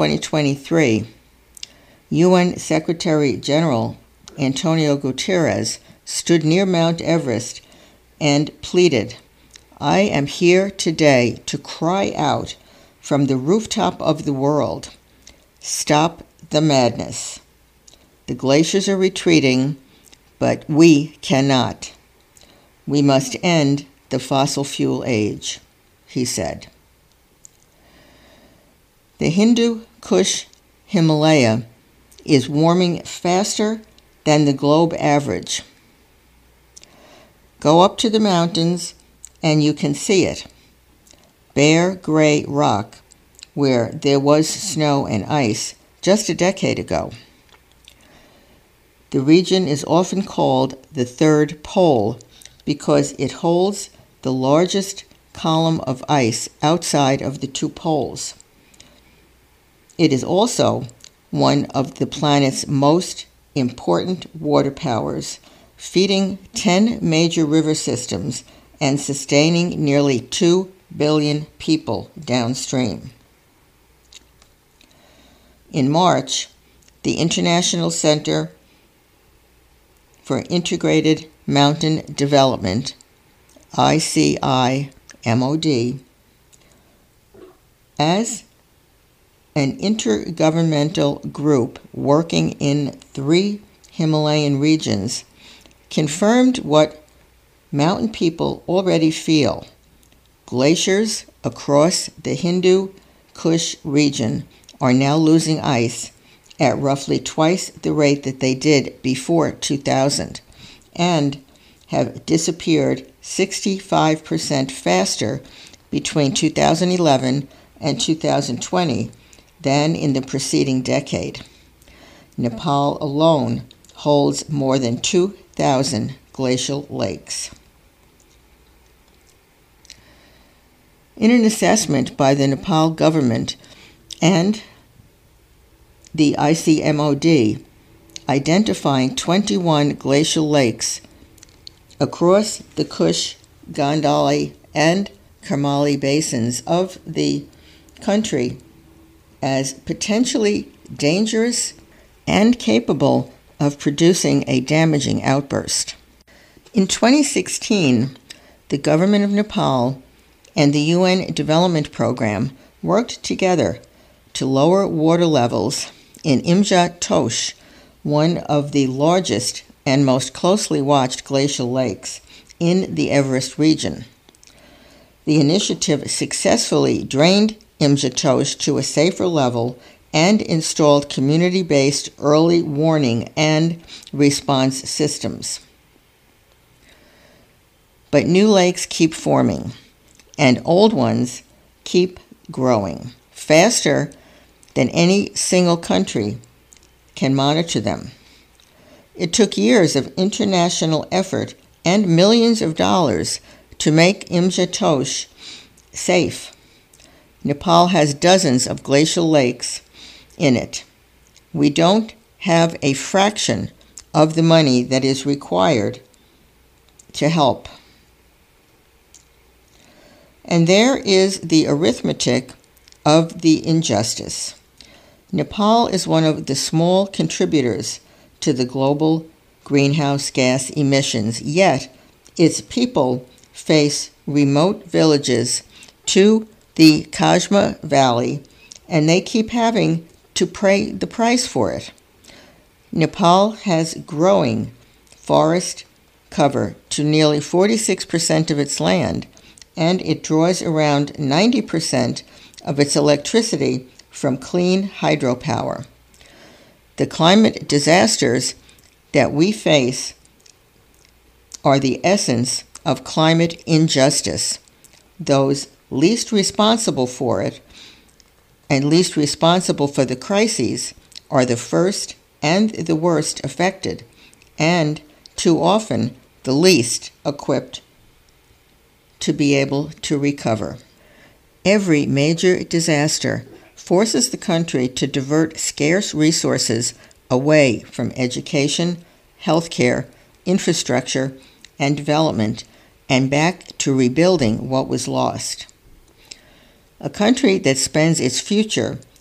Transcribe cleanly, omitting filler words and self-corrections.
2023, UN Secretary General Antonio Guterres stood near Mount Everest and pleaded, "I am here today to cry out from the rooftop of the world, stop the madness. The glaciers are retreating, but we cannot. We must end the fossil fuel age," he said. The Hindu Kush Himalaya is warming faster than the globe average. Go up to the mountains and you can see it. Bare gray rock where there was snow and ice just a decade ago. The region is often called the Third Pole because it holds the largest column of ice outside of the two poles. It is also one of the planet's most important water powers, feeding 10 major river systems and sustaining nearly 2 billion people downstream. In March, the International Center for Integrated Mountain Development, ICIMOD, as an intergovernmental group working in 3 Himalayan regions, confirmed what mountain people already feel. Glaciers across the Hindu Kush region are now losing ice at roughly twice the rate that they did before 2000, and have disappeared 65% faster between 2011 and 2020 than in the preceding decade. Nepal alone holds more than 2,000 glacial lakes. In an assessment by the Nepal government and the ICMOD, identifying 21 glacial lakes across the Kush, Gandhali, and Karmali basins of the country as potentially dangerous and capable of producing a damaging outburst. In 2016, the government of Nepal and the UN Development Program worked together to lower water levels in Imja Tosh, one of the largest and most closely watched glacial lakes in the Everest region. The initiative successfully drained Imja Tosh to a safer level and installed community-based early warning and response systems. But new lakes keep forming, and old ones keep growing faster than any single country can monitor them. It took years of international effort and millions of dollars to make Imja Tosh safe. Nepal has dozens of glacial lakes in it. We don't have a fraction of the money that is required to help. And there is the arithmetic of the injustice. Nepal is one of the small contributors to the global greenhouse gas emissions, yet its people face remote villages to the Kashmir Valley, and they keep having to pay the price for it. Nepal has growing forest cover to nearly 46% of its land, and it draws around 90% of its electricity from clean hydropower. The climate disasters that we face are the essence of climate injustice. Those least responsible for it and least responsible for the crises are the first and the worst affected, and too often the least equipped to be able to recover. Every major disaster forces the country to divert scarce resources away from education, healthcare, infrastructure, and development, and back to rebuilding what was lost. A country that spends its future